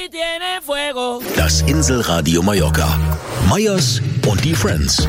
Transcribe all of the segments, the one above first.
Das Inselradio Mallorca. Meyers und die Friends.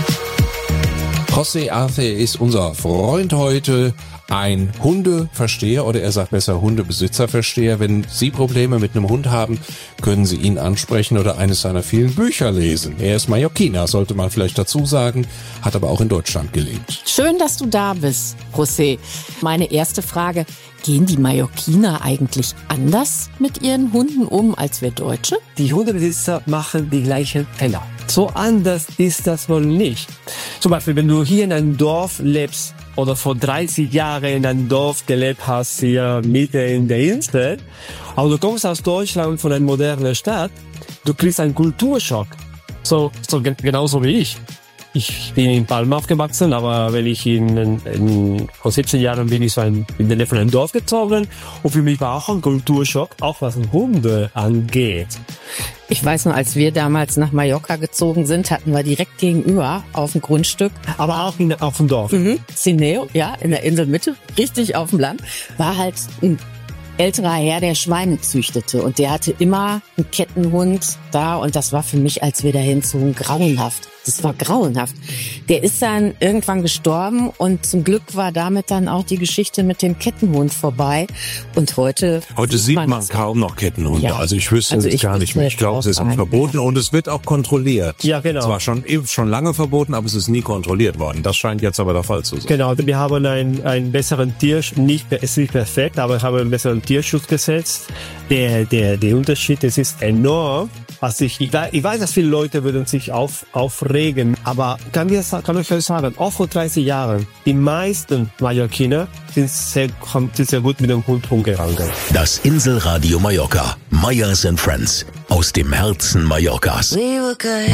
José Arce ist unser Freund heute, ein Hundeversteher oder er sagt besser Hundebesitzerversteher. Wenn Sie Probleme mit einem Hund haben, können Sie ihn ansprechen oder eines seiner vielen Bücher lesen. Er ist Mallorquiner, sollte man vielleicht dazu sagen, hat aber auch in Deutschland gelebt. Schön, dass du da bist, José. Meine erste Frage, gehen die Mallorquiner eigentlich anders mit ihren Hunden um als wir Deutsche? Die Hundebesitzer machen die gleichen Fehler. So anders ist das wohl nicht. Zum Beispiel, wenn du hier in einem Dorf lebst oder vor 30 Jahren in einem Dorf gelebt hast, hier mitten in der Insel, aber du kommst aus Deutschland von einer modernen Stadt, du kriegst einen Kulturschock. Genauso wie ich. Ich bin in Palma aufgewachsen, aber wenn ich vor 17 Jahren bin ich in der Nähe von einem Dorf gezogen und für mich war auch ein Kulturschock, auch was Hunde angeht. Ich weiß noch, als wir damals nach Mallorca gezogen sind, hatten wir direkt gegenüber auf dem Grundstück. Aber auch auf dem Dorf. Cineo, ja, in der Inselmitte, richtig auf dem Land, war halt ein älterer Herr, der Schweine züchtete und der hatte immer einen Kettenhund da und das war für mich, als wir da hinzogen, grauenhaft. Das war grauenhaft. Der ist dann irgendwann gestorben und zum Glück war damit dann auch die Geschichte mit dem Kettenhund vorbei. Und heute sieht man kaum noch Kettenhunde. Ja. Also ich wüsste es gar nicht mehr. Ich glaube, es ist verboten und es wird auch kontrolliert. Ja, genau. Zwar schon lange verboten, aber es ist nie kontrolliert worden. Das scheint jetzt aber der Fall zu sein. Genau, wir haben einen besseren Tierschutz, es ist nicht perfekt, aber wir haben einen besseren Tierschutzgesetz. Der Unterschied, das ist enorm. Also ich weiß, dass viele Leute würden sich aufregen, aber kann ich euch sagen, auch vor 30 Jahren, die meisten Mallorquiner sind sehr gut mit dem Hund umgegangen. Das Inselradio Mallorca. Meyers and Friends. Aus dem Herzen Mallorcas.